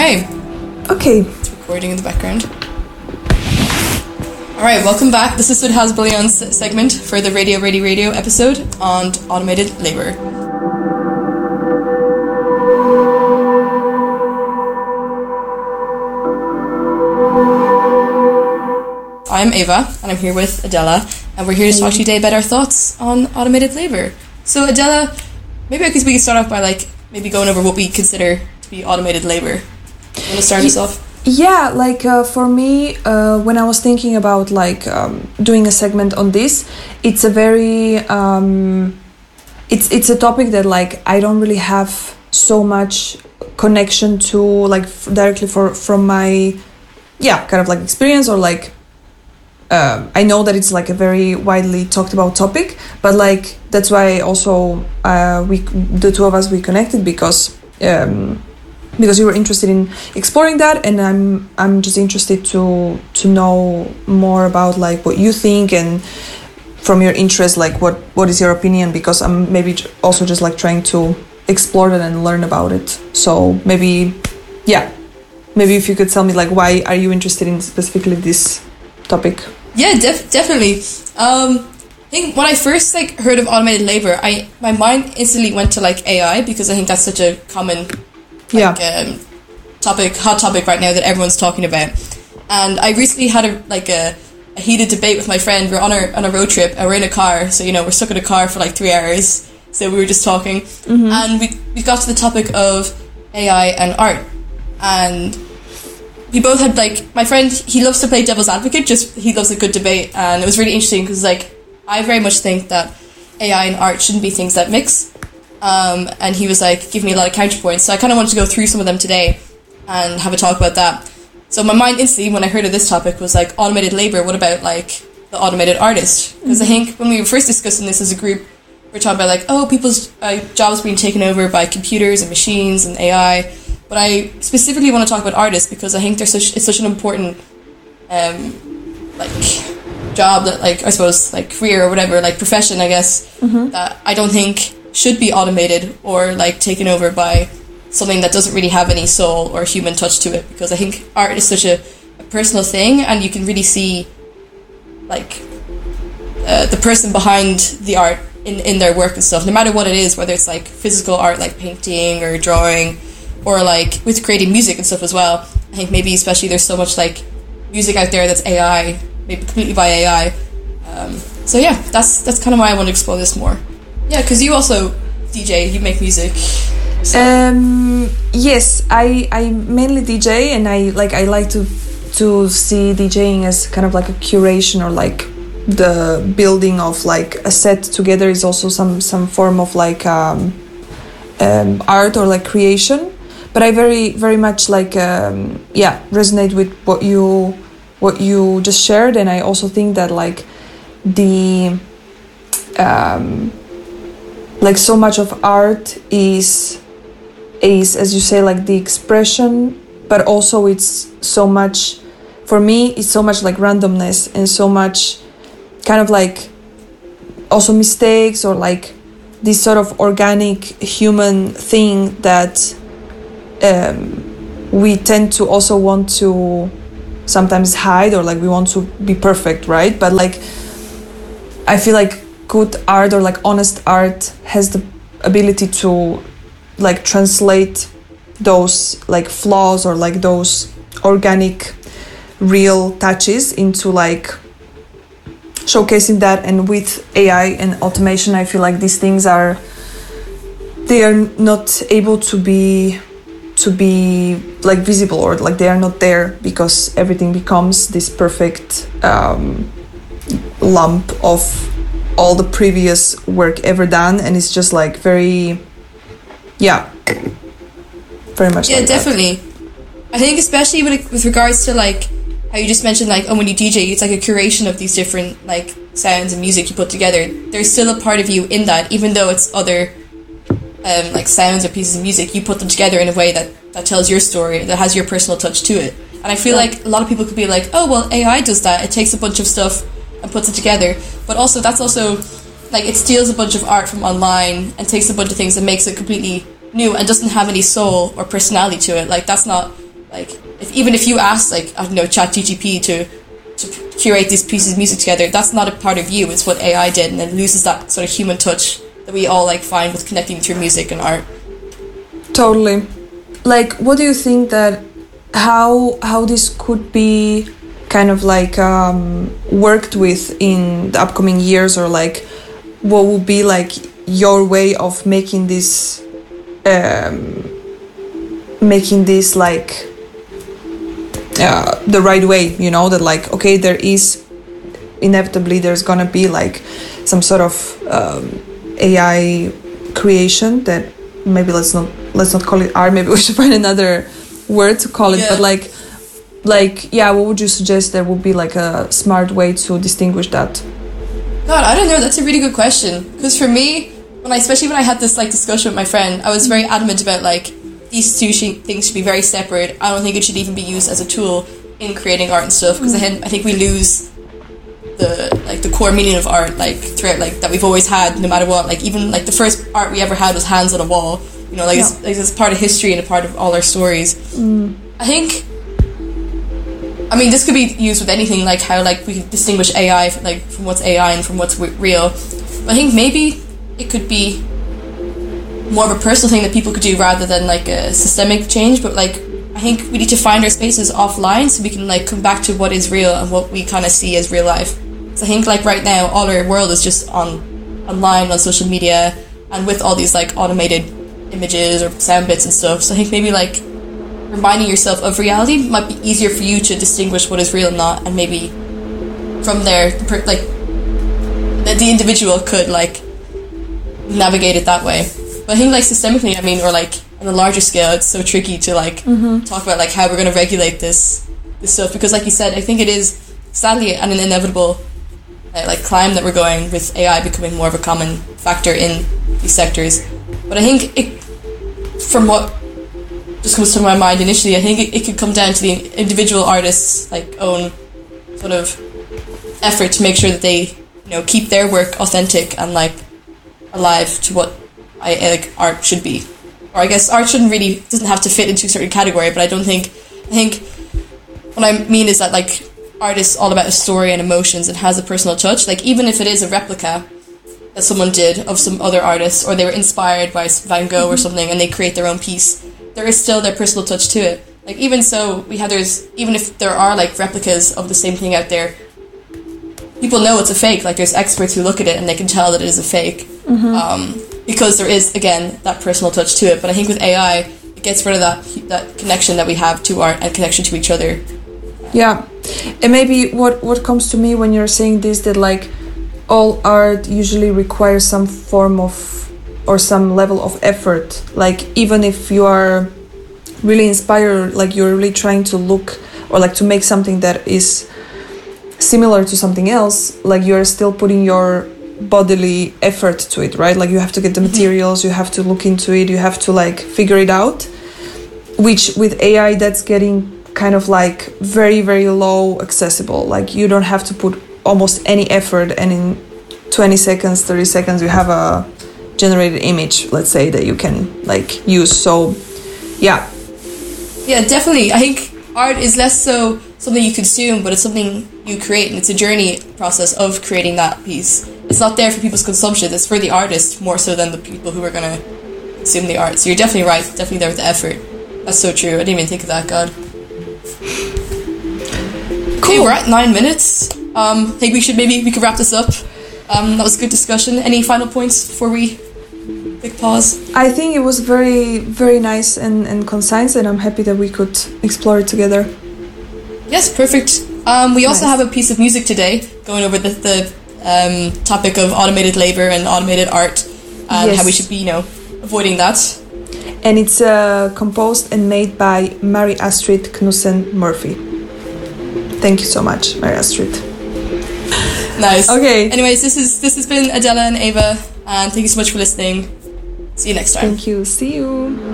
Okay. Okay. It's recording in the background. Alright, welcome back. This is Sudhaz Bullion's segment for the Radio episode on automated labour. I'm Ava, and I'm here with Adela, and we're here to talk to you today about our thoughts on automated labour. So Adela, maybe we could start off by maybe going over what we consider to be automated labour. You want to start us off? Yeah, for me, when I was thinking about doing a segment on this, it's a very it's a topic that I don't really have so much connection to directly from my experience or I know that it's a very widely talked about topic, but that's why also the two of us we connected because you were interested in exploring that, and I'm just interested to know more about what you think, and from your interest what is your opinion, because I'm maybe also just trying to explore that and learn about it. So maybe if you could tell me why are you interested in specifically this topic? Yeah, definitely. I think when I first heard of automated labour, my mind instantly went to AI, because I think that's such a common hot topic right now that everyone's talking about. And I recently had a heated debate with my friend. We're on a road trip and we're in a car, so we're stuck in a car for 3 hours. So we were just talking, and we got to the topic of AI and art, and we both had my friend, he loves to play devil's advocate, he loves a good debate, and it was really interesting because I very much think that AI and art shouldn't be things that mix, and he was giving me a lot of counterpoints, so I kind of wanted to go through some of them today and have a talk about that. So my mind instantly, when I heard of this topic, was automated labour. What about the automated artist? Because I think when we were first discussing this as a group, we were talking about people's jobs being taken over by computers and machines and AI. But I specifically want to talk about artists because I think it's such an important job that I suppose career or whatever, profession, I guess, that I don't think should be automated or taken over by something that doesn't really have any soul or human touch to it, because I think art is such a personal thing, and you can really see the person behind the art in their work and stuff, no matter what it is, whether it's physical art like painting or drawing, or with creating music and stuff as well. I think maybe especially there's so much music out there that's AI, maybe completely by AI. So yeah, that's kind of why I want to explore this more. Yeah, because you also DJ, you make music. So. Yes, I mainly DJ, and I like to see DJing as kind of a curation, or the building of a set together is also some form of art or creation. But I very, very much resonate with what you just shared, and I also think that the so much of art is as you say the expression, but also it's so much, for me it's so much randomness, and so much kind of also mistakes, or this sort of organic human thing that we tend to also want to sometimes hide, or we want to be perfect, right? But I feel good art, or honest art, has the ability to translate those flaws, or those organic real touches into showcasing that. And with AI and automation, I feel these things they are not able to be visible, or they are not there, because everything becomes this perfect lump of all the previous work ever done, and it's just very much definitely that. I think especially with regards to how you just mentioned when you DJ, it's a curation of these different sounds and music you put together. There's still a part of you in that, even though it's other sounds or pieces of music, you put them together in a way that tells your story, that has your personal touch to it. And I feel a lot of people could be oh well, AI does that, it takes a bunch of stuff and puts it together, but also that's also it steals a bunch of art from online and takes a bunch of things and makes it completely new and doesn't have any soul or personality to it. That's not like even if you ask like I don't know ChatGPT to curate these pieces of music together, that's not a part of you. It's what AI did, and it loses that sort of human touch that we all like find with connecting through music and art. Totally. Like, what do you think that how this could be kind of like worked with in the upcoming years, or like what would be like your way of making this like the right way, you know, that like, okay, there is inevitably there's gonna be like some sort of AI creation that maybe let's not call it art, maybe we should find another word to call it, but like yeah, what would you suggest that would be like a smart way to distinguish that? God, I don't know, that's a really good question, because for me, especially when I had this like discussion with my friend, I was very adamant about like these two things should be very separate. I don't think it should even be used as a tool in creating art and stuff, because I think we lose the core meaning of art like throughout, like that we've always had no matter what. Like even like the first art we ever had was hands on a wall, you know, like it's part of history and a part of all our stories. I think, I mean, this could be used with anything, like how like we can distinguish AI like from what's AI and from what's real, but I think maybe it could be more of a personal thing that people could do rather than like a systemic change. But like I think we need to find our spaces offline so we can like come back to what is real and what we kind of see as real life. So I think like right now all our world is just online on social media and with all these like automated images or sound bits and stuff. So I think maybe like reminding yourself of reality might be easier for you to distinguish what is real and not, and maybe from there like the individual could like navigate it that way. But I think like systemically, I mean, or like on a larger scale, it's so tricky to like talk about like how we're going to regulate this stuff, because like you said, I think it is sadly an inevitable like climb that we're going with AI becoming more of a common factor in these sectors. But I think it, from what just comes to my mind initially, I think it could come down to the individual artist's like own sort of effort to make sure that they, you know, keep their work authentic and like alive to what like art should be. Or I guess art doesn't have to fit into a certain category, but I think what I mean is that like art is all about a story and emotions and has a personal touch. Like even if it is a replica that someone did of some other artist, or they were inspired by Van Gogh or something and they create their own piece, there is still their personal touch to it. Like even so, even if there are like replicas of the same thing out there, people know it's a fake. Like there's experts who look at it and they can tell that it is a fake. Because there is, again, that personal touch to it. But I think with AI, it gets rid of that connection that we have to art and connection to each other. Yeah. And maybe what comes to me when you're saying this, that like all art usually requires some form of or some level of effort. Like even if you are really inspired, like you're really trying to look or like to make something that is similar to something else, like you're still putting your bodily effort to it, right? Like you have to get the materials, you have to look into it, you have to like figure it out, which with AI that's getting kind of like very, very low accessible. Like you don't have to put almost any effort, and in 20 seconds, 30 seconds you have a generated image, let's say, that you can like use. So yeah, definitely. I think art is less so something you consume, but it's something you create, and it's a journey process of creating that piece. It's not there for people's consumption, it's for the artist more so than the people who are going to consume the art. So you're definitely right, definitely there with the effort. That's so true. I didn't even think of that, God. Cool. Okay, we're at 9 minutes. I think we could wrap this up. That was a good discussion. Any final points before we click pause? I think it was very, very nice and concise, and I'm happy that we could explore it together. Yes, perfect. We also have a piece of music today going over the topic of automated labor and automated art, and how we should be, avoiding that. And it's composed and made by Mary Astrid Knudsen Murphy. Thank you so much, Mary Astrid. Nice. Okay. Anyways, this has been Adela and Ava, and thank you so much for listening. See you next time. Thank you. See you.